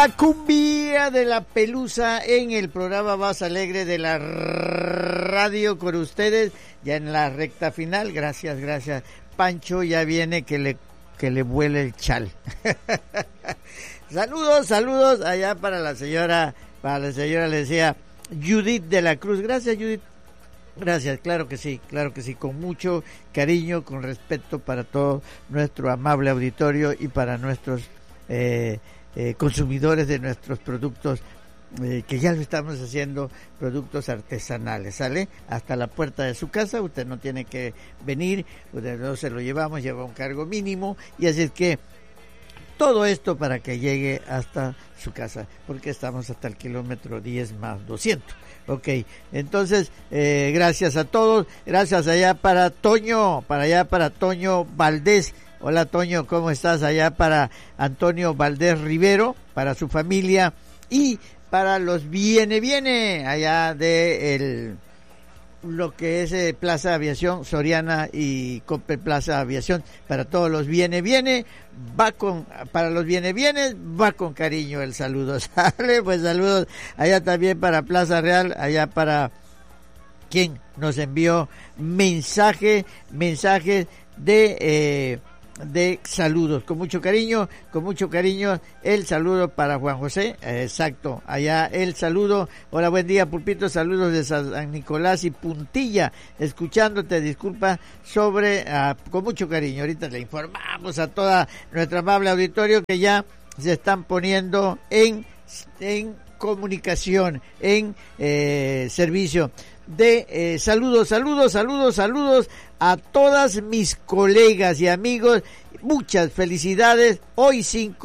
La cumbia de la pelusa en el programa más alegre de la radio con ustedes, ya en la recta final. Gracias. Pancho ya viene que le vuele el chal. Saludos allá para la señora le decía Judith de la Cruz. Gracias, Judith. Gracias, claro que sí, con mucho cariño, con respeto para todo nuestro amable auditorio y para nuestros consumidores de nuestros productos, que ya lo estamos haciendo, productos artesanales, ¿sale? Hasta la puerta de su casa, usted no tiene que venir, usted no se lo llevamos, lleva un cargo mínimo, y así es que todo esto para que llegue hasta su casa, porque estamos hasta el kilómetro 10 más 200. Ok, entonces, gracias a todos, gracias allá para Toño Valdés. Hola Toño, ¿cómo estás? Allá para Antonio Valdés Rivero, para su familia, y para los viene, allá de lo que es Plaza Aviación Soriana y Coppel Plaza Aviación, para todos los viene, para los vienes, va con cariño el saludo, sale, pues saludos, allá también para Plaza Real, allá para quien nos envió mensajes de saludos, con mucho cariño, el saludo para Juan José, exacto, allá el saludo. Hola, buen día Pulpito, saludos de San Nicolás y Puntilla, escuchándote, disculpa, con mucho cariño. Ahorita le informamos a toda nuestra amable auditorio que ya se están poniendo en comunicación, en servicio de saludos a todas mis colegas y amigos. Muchas felicidades. Hoy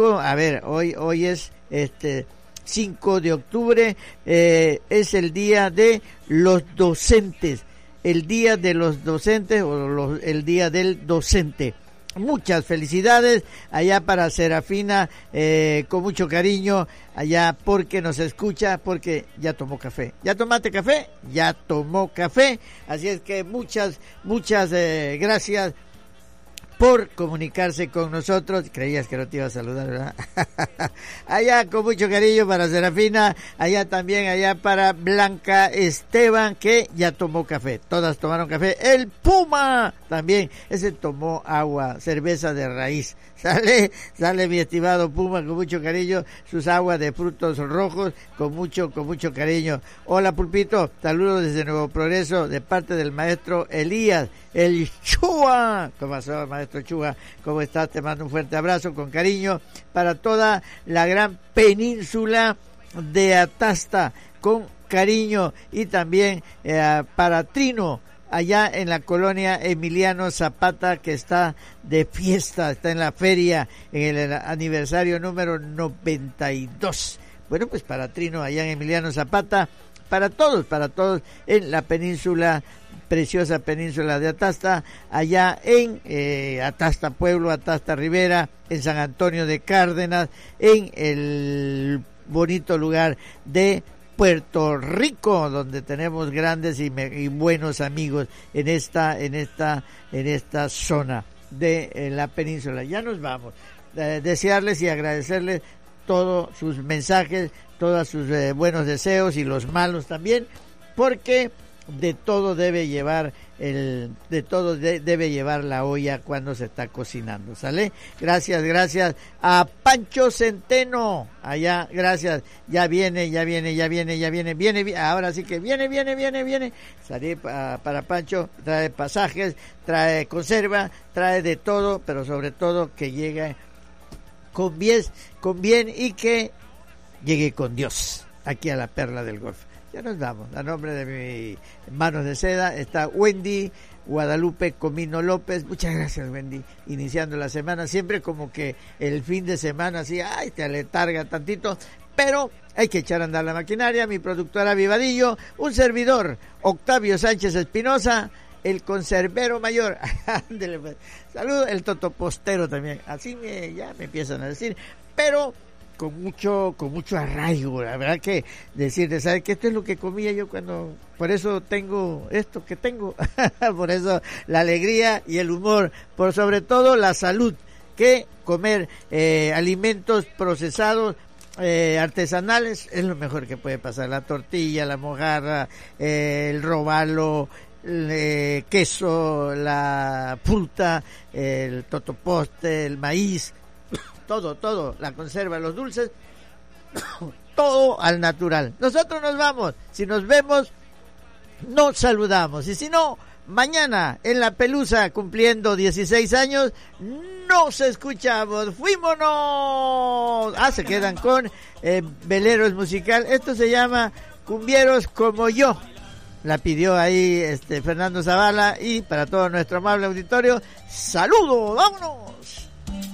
es 5 de octubre, es el día de los docentes, el día de los docentes el día del docente. Muchas felicidades allá para Serafina, con mucho cariño allá, porque nos escucha, porque ya tomó café. ¿Ya tomaste café? Ya tomó café. Así es que muchas gracias por comunicarse con nosotros. Creías que no te iba a saludar, ¿verdad? Allá con mucho cariño para Serafina, allá para Blanca Esteban, que ya tomó café. Todas tomaron café. El Puma también, ese tomó agua, cerveza de raíz. Sale mi estimado Puma, con mucho cariño, sus aguas de frutos rojos, con mucho cariño. Hola Pulpito, saludos desde Nuevo Progreso, de parte del maestro Elías, el Chua. ¿Cómo pasó, maestro Chua? ¿Cómo estás? Te mando un fuerte abrazo con cariño para toda la gran península de Atasta, con cariño, y también para Trino, allá en la colonia Emiliano Zapata, que está de fiesta, está en la feria, en el aniversario número 92. Bueno, pues para Trino, allá en Emiliano Zapata, para todos en la península, preciosa península de Atasta, allá en Atasta Pueblo, Atasta Rivera, en San Antonio de Cárdenas, en el bonito lugar de Puerto Rico, donde tenemos grandes y buenos amigos en esta zona de la península. Ya nos vamos. Desearles y agradecerles todos sus mensajes, todos sus buenos deseos, y los malos también, porque de todo debe llevar la olla cuando se está cocinando, ¿sale? Gracias a Pancho Centeno, allá, gracias, ya viene, ahora sí que viene, salí para Pancho, trae pasajes, trae conserva, trae de todo, pero sobre todo que llegue con bien y que llegue con Dios aquí a la Perla del Golfo. Ya nos damos. A nombre de mi Manos de Seda está Wendy Guadalupe Comino López. Muchas gracias, Wendy. Iniciando la semana, siempre como que el fin de semana así, te aletarga tantito, pero hay que echar a andar la maquinaria. Mi productora Vivadillo, un servidor, Octavio Sánchez Espinosa, el conservero mayor. Saludos, el totopostero también. Así ya me empiezan a decir, pero con mucho arraigo, la verdad, que decirte, ¿sabes qué? Esto es lo que comía yo por eso tengo esto que tengo, por eso la alegría y el humor, por sobre todo la salud, que comer alimentos procesados artesanales, es lo mejor que puede pasar. La tortilla, la mojarra, el robalo, el queso, la fruta, el totoposte, el maíz, todo, la conserva, los dulces, todo al natural. Nosotros nos vamos, si nos vemos, nos saludamos, y si no, mañana en La Pelusa, cumpliendo 16 años, nos escuchamos. ¡Fuímonos! Se quedan con Veleros Musical. Esto se llama Cumbieros Como Yo. La pidió ahí Fernando Zavala, y para todo nuestro amable auditorio, ¡saludos! ¡Vámonos!